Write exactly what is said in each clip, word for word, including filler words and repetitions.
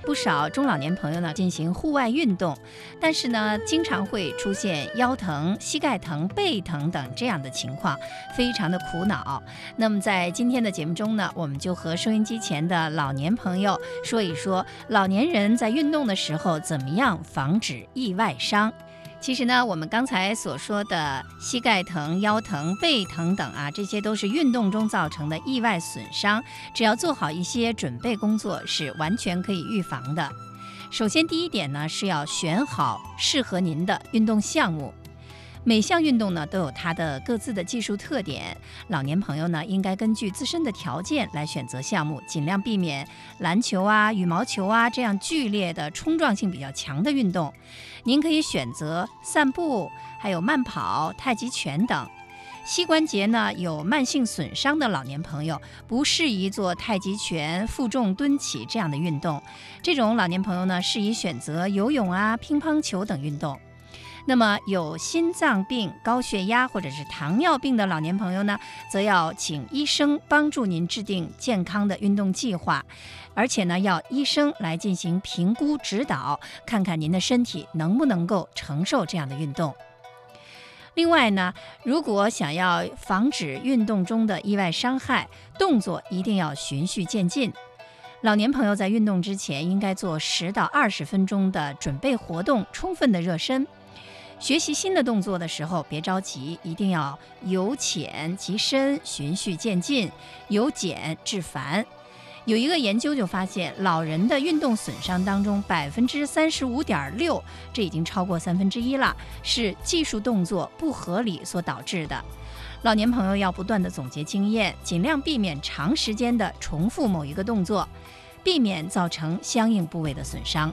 不少中老年朋友呢进行户外运动，但是呢，经常会出现腰疼、膝盖疼、背疼等这样的情况，非常的苦恼。那么在今天的节目中呢，我们就和收音机前的老年朋友说一说，老年人在运动的时候怎么样防止意外伤。其实呢，我们刚才所说的膝盖疼、腰疼、背疼等啊，这些都是运动中造成的意外损伤，只要做好一些准备工作，是完全可以预防的。首先第一点呢，是要选好适合您的运动项目。每项运动呢都有它的各自的技术特点，老年朋友呢应该根据自身的条件来选择项目，尽量避免篮球啊、羽毛球啊这样剧烈的冲撞性比较强的运动。您可以选择散步，还有慢跑、太极拳等。膝关节呢有慢性损伤的老年朋友不适宜做太极拳、负重蹲起这样的运动，这种老年朋友呢适宜选择游泳啊、乒乓球等运动。那么有心脏病、高血压或者是糖尿病的老年朋友呢，则要请医生帮助您制定健康的运动计划，而且呢，要医生来进行评估指导，看看您的身体能不能够承受这样的运动。另外呢，如果想要防止运动中的意外伤害，动作一定要循序渐进。老年朋友在运动之前应该做十到二十分钟的准备活动，充分的热身。学习新的动作的时候，别着急，一定要由浅及深，循序渐进，由简至繁。有一个研究就发现，老人的运动损伤当中，百分之三十五点六，这已经超过三分之一了，是技术动作不合理所导致的。老年朋友要不断的总结经验，尽量避免长时间的重复某一个动作，避免造成相应部位的损伤。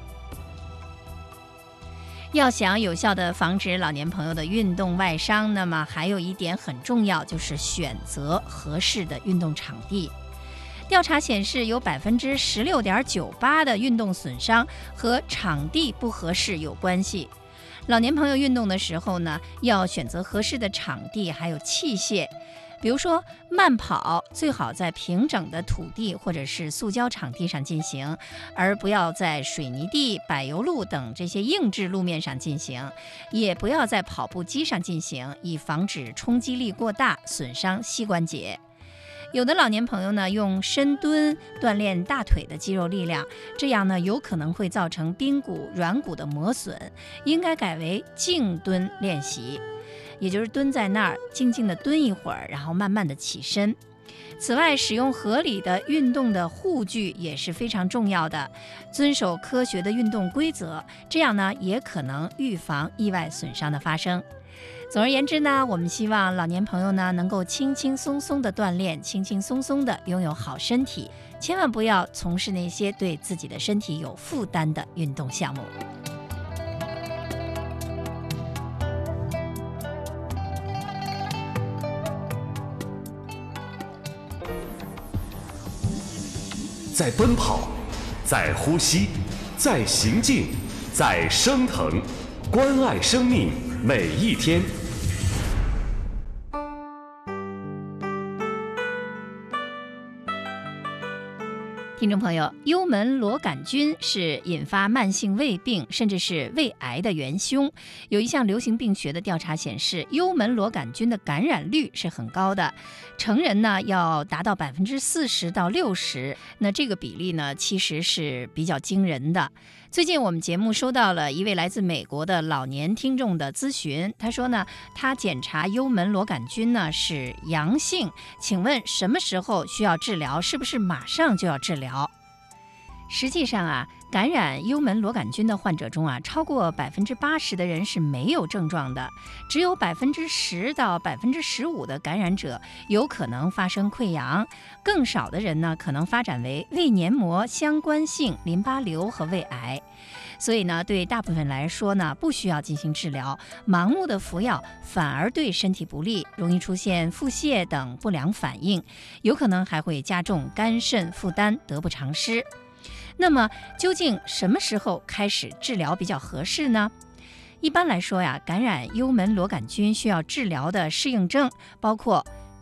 要想有效地防止老年朋友的运动外伤，那么还有一点很重要，就是选择合适的运动场地。调查显示，有百分之十六点九八的运动损伤和场地不合适有关系。老年朋友运动的时候呢，要选择合适的场地还有器械。比如说慢跑最好在平整的土地或者是塑胶场地上进行，而不要在水泥地、柏油路等这些硬质路面上进行，也不要在跑步机上进行，以防止冲击力过大，损伤膝关节。有的老年朋友呢，用深蹲锻炼大腿的肌肉力量，这样呢有可能会造成髌骨、软骨的磨损，应该改为静蹲练习。也就是蹲在那儿静静地蹲一会儿，然后慢慢地起身。此外，使用合理的运动的护具也是非常重要的，遵守科学的运动规则，这样呢也可能预防意外损伤的发生。总而言之呢，我们希望老年朋友呢能够轻轻松松的锻炼，轻轻松松的拥有好身体，千万不要从事那些对自己的身体有负担的运动项目。 在奔跑，在呼吸，在行进，在升腾，关爱生命每一天。 听众朋友，幽门螺杆菌是引发慢性胃病甚至是胃癌的元凶。有一项流行病学的调查显示，幽门螺杆菌的感染率是很高的，成人呢要达到百分之四十到六十，那这个比例呢其实是比较惊人的。最近我们节目收到了一位来自美国的老年听众的咨询，他说呢，他检查幽门螺杆菌呢是阳性，请问什么时候需要治疗？是不是马上就要治疗？实际上啊，感染幽门螺杆菌的患者中啊，超过百分之八十的人是没有症状的，只有百分之十到百分之十五的感染者有可能发生溃疡，更少的人呢可能发展为胃黏膜相关性淋巴瘤和胃癌。所以呢，对大部分来说呢，不需要进行治疗，盲目的服药反而对身体不利，容易出现腹泻等不良反应，有可能还会加重肝肾负担，得不偿失。那么究竟什么时候开始治疗比较合适呢？一般来说呀，感染幽门螺杆菌需要治疗的适应症包括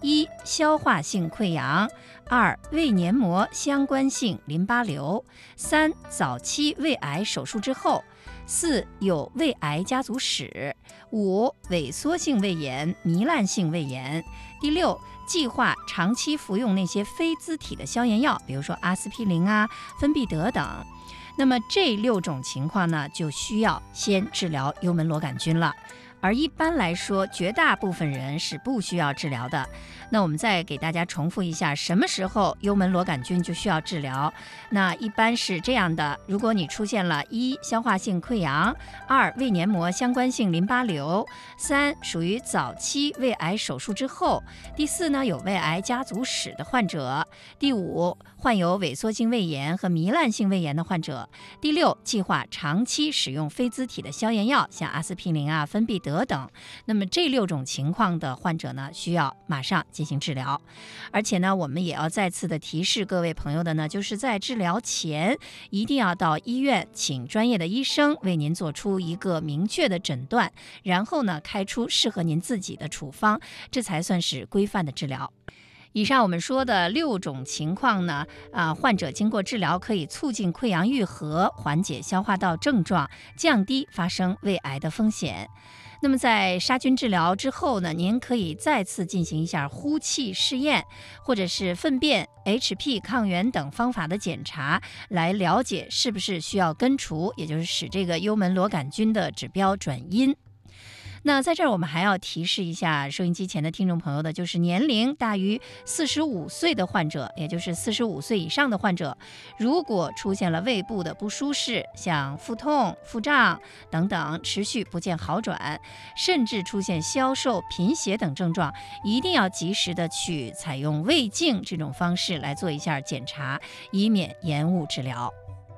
一、消化性溃疡；二、胃黏膜相关性淋巴瘤；三、早期胃癌手术之后；四、有胃癌家族史；五、萎缩性胃炎、糜烂性胃炎；第六，计划长期服用那些非甾体的消炎药，比如说阿司匹林啊、芬必得等。那么这六种情况呢，就需要先治疗幽门螺杆菌了。而一般来说，绝大部分人是不需要治疗的。那我们再给大家重复一下，什么时候幽门螺杆菌就需要治疗？那一般是这样的：如果你出现了一、消化性溃疡；二、胃黏膜相关性淋巴瘤；三、属于早期胃癌手术之后；第四呢，有胃癌家族史的患者；第五，患有萎缩性胃炎和糜烂性胃炎的患者；第六，计划长期使用非甾体的消炎药，像阿司匹林啊、芬必得等。那么这六种情况的患者呢，需要马上进行治疗。而且呢，我们也要再次的提示各位朋友的呢，就是在治疗前一定要到医院请专业的医生为您做出一个明确的诊断，然后呢开出适合您自己的处方，这才算是规范的治疗。以上我们说的六种情况呢，啊，患者经过治疗可以促进溃疡愈合，缓解消化道症状，降低发生胃癌的风险。那么在杀菌治疗之后呢，您可以再次进行一下呼气试验，或者是粪便、H P 抗原等方法的检查，来了解是不是需要根除，也就是使这个幽门螺杆菌的指标转阴。那在这儿我们还要提示一下收音机前的听众朋友的，就是年龄大于四十五岁的患者，也就是四十五岁以上的患者，如果出现了胃部的不舒适，像腹痛、腹胀等等，持续不见好转，甚至出现消瘦、贫血等症状，一定要及时的去采用胃镜这种方式来做一下检查，以免延误治疗。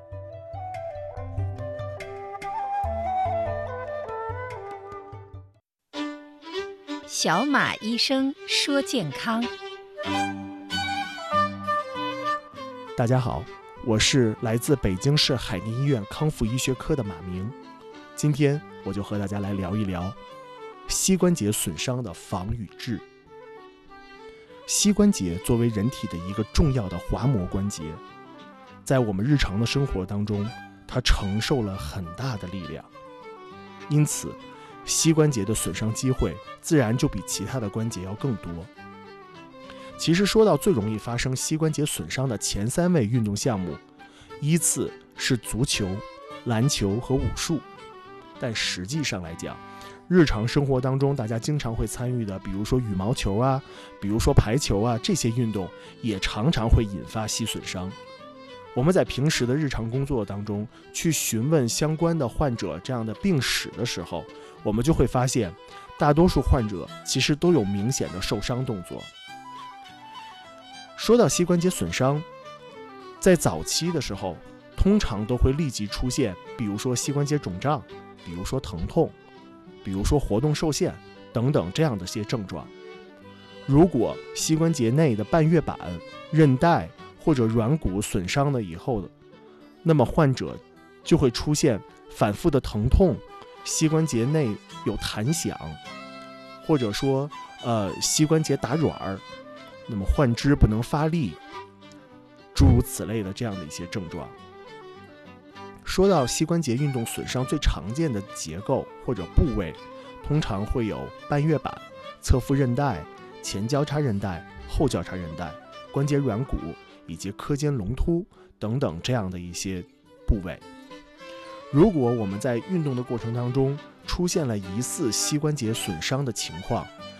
小马医生说健康。 大家好，我是来自北京市海淀医院康复医学科的马明。今天我就和大家来聊一聊膝关节损伤的防与治。膝关节作为人体的一个重要的滑膜关节，在我们日常的生活当中，它承受了很大的力量，因此膝关节的损伤机会自然就比其他的关节要更多。其实说到最容易发生膝关节损伤的前三位运动项目，依次是足球、篮球和武术。但实际上来讲，日常生活当中大家经常会参与的，比如说羽毛球啊，比如说排球啊，这些运动也常常会引发膝损伤。我们在平时的日常工作当中去询问相关的患者这样的病史的时候，我们就会发现，大多数患者其实都有明显的受伤动作。说到膝关节损伤，在早期的时候，通常都会立即出现，比如说膝关节肿胀，比如说疼痛，比如说活动受限等等这样的些症状。如果膝关节内的半月板、韧带或者软骨损伤了以后的，那么患者就会出现反复的疼痛，膝关节内有弹响，或者说呃膝关节打软儿，那么患肢不能发力，诸如此类的这样的一些症状。说到膝关节运动损伤最常见的结构或者部位，通常会有半月板、侧副韧带、前交叉韧带、后交叉韧带、关节软骨以及髁间隆突等等这样的一些部位。如果我们在运动的过程当中出现了疑似膝关节损伤的情况，